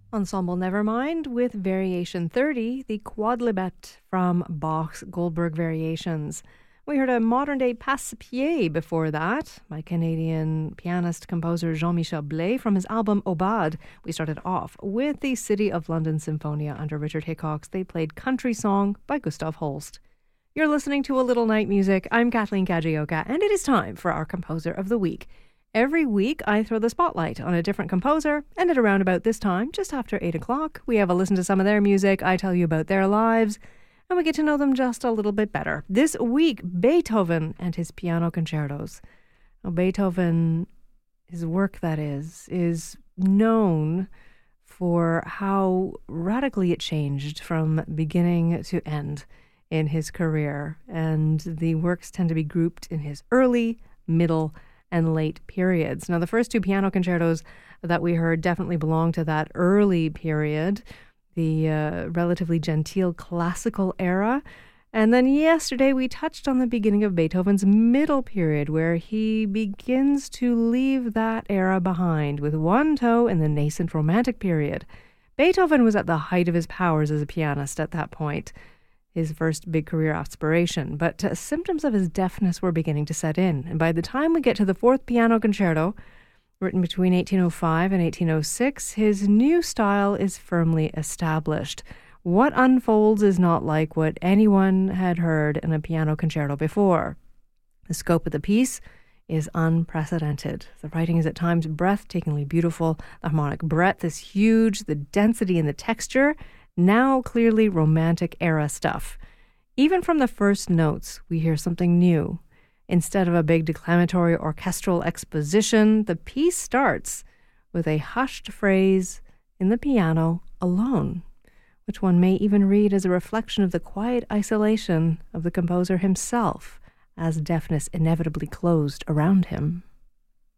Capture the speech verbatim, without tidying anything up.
Ensemble Nevermind with Variation thirty, the quadlibet from Bach's Goldberg Variations. We heard a modern-day passe-pied before that by Canadian pianist-composer Jean-Michel Blais from his album Aubade. We started off with the City of London Symphonia under Richard Hickox. They played Country Song by Gustav Holst. You're listening to A Little Night Music. I'm Kathleen Kajioka, and it is time for our Composer of the Week. Every week, I throw the spotlight on a different composer, and at around about this time, just after eight o'clock, we have a listen to some of their music, I tell you about their lives, and we get to know them just a little bit better. This week, Beethoven and his piano concertos. Now, Beethoven, his work that is, is known for how radically it changed from beginning to end in his career, and the works tend to be grouped in his early, middle, and late periods. Now, the first two piano concertos that we heard definitely belong to that early period, the uh, relatively genteel classical era. And then yesterday we touched on the beginning of Beethoven's middle period, where he begins to leave that era behind with one toe in the nascent Romantic period. Beethoven was at the height of his powers as a pianist at that point, his first big career aspiration, but uh, symptoms of his deafness were beginning to set in. And by the time we get to the fourth piano concerto, written between eighteen oh five and eighteen oh six, his new style is firmly established. What unfolds is not like what anyone had heard in a piano concerto before. The scope of the piece is unprecedented. The writing is at times breathtakingly beautiful. The harmonic breadth is huge. The density and the texture, now clearly Romantic era stuff. Even from the first notes, we hear something new. Instead of a big declamatory orchestral exposition, the piece starts with a hushed phrase in the piano alone, which one may even read as a reflection of the quiet isolation of the composer himself as deafness inevitably closed around him.